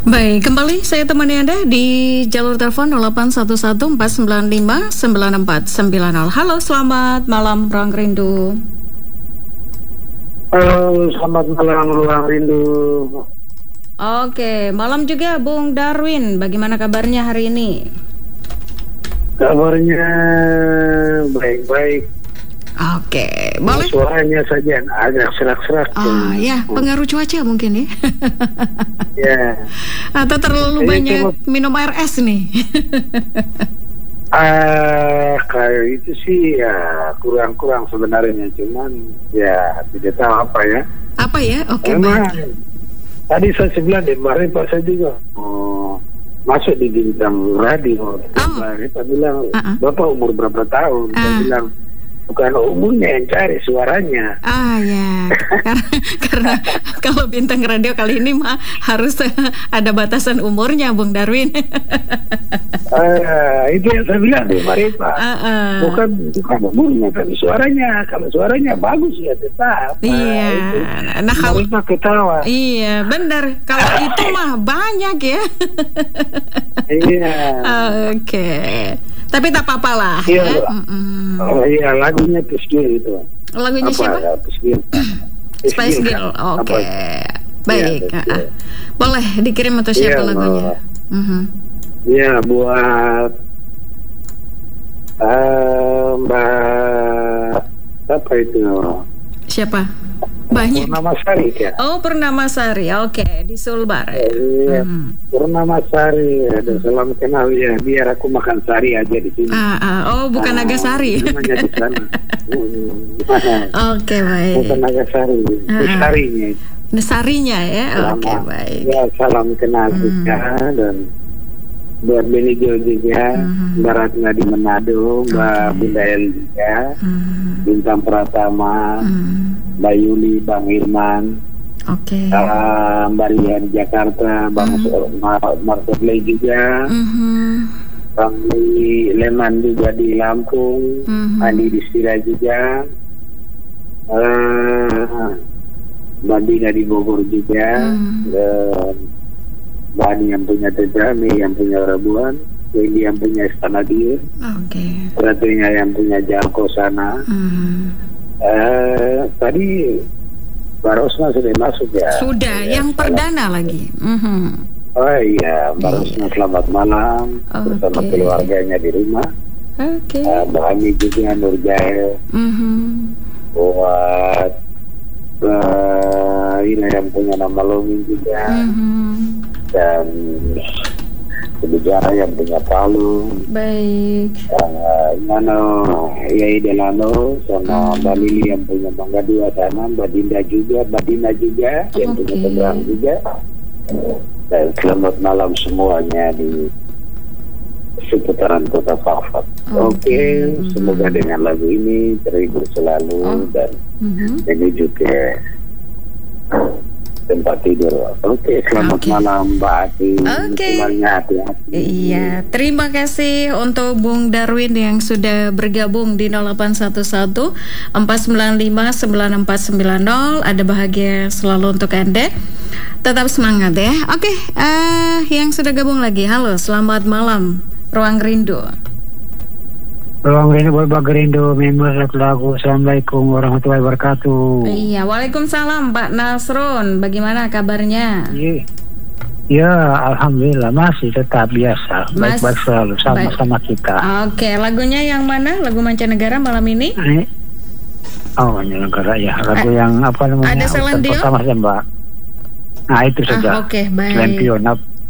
Baik, kembali saya temani Anda di jalur telepon 081149599490. Halo, selamat malam Ruang Rindu. Halo, selamat malam Ruang Rindu. Oke, malam juga Bung Darwin. Bagaimana kabarnya hari ini? Kabarnya baik-baik. Oke, boleh? Suaranya saja agak serak-serak. Ya, pengaruh cuaca mungkin ya. Ya. Atau terlalu banyak minum air es nih. Kayak itu sih ya kurang-kurang sebenarnya, cuman ya tidak tahu apa ya. Apa ya? Oke, memang baik. tadi saya bilang di kemarin Pak saya juga masuk di bintang radio. Pak bilang, Bapak umur berapa tahun? Saya bilang, bukan umurnya yang cari, suaranya. Ya, karena kalau bintang radio kali ini mah harus ada batasan umurnya, Bung Darwin. Itu yang saya bilang di Pak. Bukan umurnya, tapi suaranya. Kalau suaranya bagus ya tetap. Iya. Nah kalau ketawa. Iya, benar. Kalau itu mah banyak ya. Iya. Oke. Tapi tak apa-apa lah. Iya. Iya, lagunya Pisgil itu. Lagunya siapa? Ya, Pisgil. Spice Girl. Oke. Baik. Ya, boleh dikirim atau siapa lagunya? Iya, buat Mbak apa itu? Siapa? Banyak. Purnamasari ya. Oh, Purnamasari. Oke, di Sulbar. Iya. Purnamasari. Ada salam kenal ya. Biar aku makan sari aja di sini. Oh, bukan Nagasari. Namanya di sana. Oke, baik. Bukan Nagasari. Sarinya. Sarinya ya. Oke, baik. Ya, salam kenal juga dan buat Beni Jo juga, Mbak Ratna di Manado, Mbak Bunda El juga, Bintang Pratama, Mbak Yuli, Bang Irman, Mbak Lia di Jakarta, Bang Martoplay juga, Bang Leman juga di Lampung, Andi di Stira juga, Mbak Dina di Bogor juga, Bani yang punya Tedrami, yang punya Rabuan, Wendy yang punya Istanadir, Ratunya yang punya Jangko sana. Tadi Mbak Rosna sudah masuk ya? Sudah, yang perdana lagi. Oh iya, Mbak Rosna selamat malam bersama keluarganya di rumah. Mbak Ami juga, Nur Jael, buat Ina yang punya nama Lomin juga. Dan sejarah yang punya Palu. Baik. Nano Yai Delano sama Mbak Lili yang punya Mangga Dua sana, Mbak Dinda juga, Mbak Dina juga yang punya Teberang juga. Dan selamat malam semuanya di seputaran kota Fafat. Semoga dengan lagu ini terhibur selalu dan menuju ke tempat tidur. Selamat malam Mbak Ati. Semuanya hati-hati. Iya, terima kasih untuk Bung Darwin yang sudah bergabung di 0811 495 9490. Ada bahagia selalu untuk Anda. Tetap semangat ya. Yang sudah gabung lagi. Halo, selamat malam Ruang Rindu. Ruang Rindu berbagi rindu member lagu. Assalamualaikum warahmatullahi wabarakatuh. Iya, waalaikumsalam Pak Nasrun. Bagaimana kabarnya? Ya, alhamdulillah masih tetap biasa. Baik-baik selalu sama-sama kita. Lagunya yang mana? Lagu mancanegara malam ini? Mancanegara ya. Lagu yang apa namanya? Ada Celine Dion? Pertama saja Mbak. Nah itu saja. Baik. Celine Dion.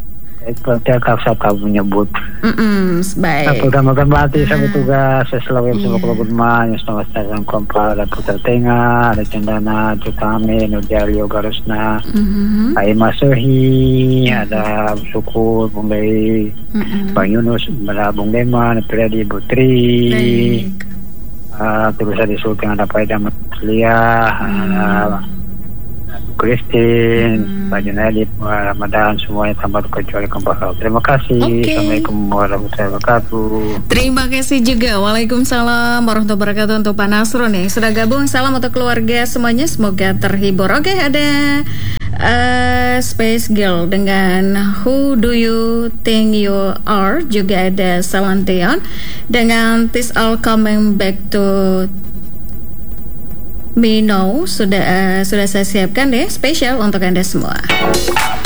Saya menyebut. Baik. Pertama-tama berarti sama tugas selalu yang sama kelompok yang setengah setengah kompal ada Putar Tengah, ada Cendana, Cutame, Nurjario, Garusna, Aima Sohi, ada Syukur, Bung Lei, Bang Yunus, Bung Leman, Predi Putri, terus ada Sultan, ada Paida Musliah, Christine, Pak Junadi, Ramadan, semuanya tanpa kecuali kompakal. Terima kasih. Assalamualaikum warahmatullahi wabarakatuh. Terima kasih juga. Waalaikumsalam warahmatullahi wabarakatuh untuk Pak Nasrun ya. Sudah gabung. Salam untuk keluarga semuanya. Semoga terhibur. Ada Space Girl dengan Who Do You Think You Are, juga ada Celine Dion dengan This All Coming Back to Me Now. Sudah saya siapkan deh spesial untuk Anda semua.